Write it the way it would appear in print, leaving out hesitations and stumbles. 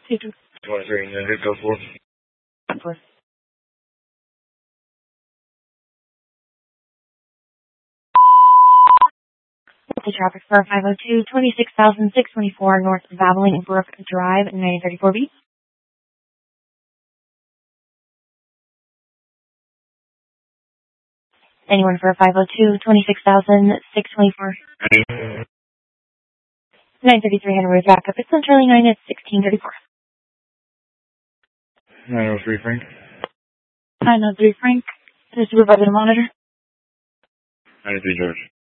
23, United, go for. The traffic for 502, 26,624 North Babbling Brook Drive, 934B. Anyone for 502, 26,624. 933 Henry backup. It's on Charlie 9 at 1634. 903 Frank. 903 Frank. This is Supervisor Monitor. 93 George.